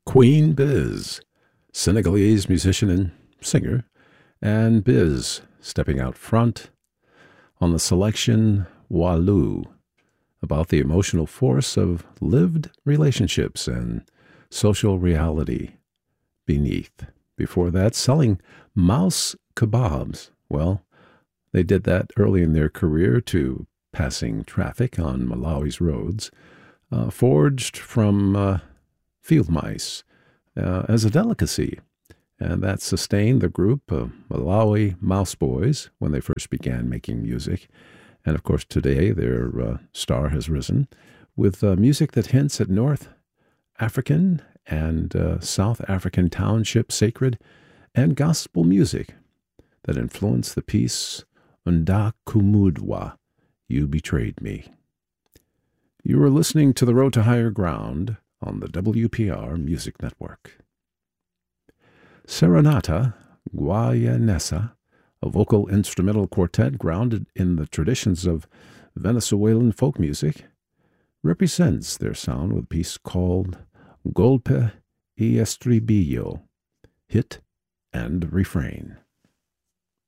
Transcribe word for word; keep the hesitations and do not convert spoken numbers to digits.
Queen Biz, Senegalese musician and singer, and Biz stepping out front on the selection Walou, about the emotional force of lived relationships and social reality beneath. Before that, selling mouse kebabs. Well, they did that early in their career to passing traffic on Malawi's roads, uh, forged from uh, field mice uh, as a delicacy. And that sustained the group of Malawi Mouse Boys when they first began making music. And of course, today their uh, star has risen with uh, music that hints at North African and uh, South African township sacred and gospel music that influenced the piece Unda Kumudwa, You Betrayed Me. You are listening to The Road to Higher Ground on the W P R Music Network. Serenata Guayanesa, a vocal instrumental quartet grounded in the traditions of Venezuelan folk music, represents their sound with a piece called Golpe y Estribillo, Hit and Refrain.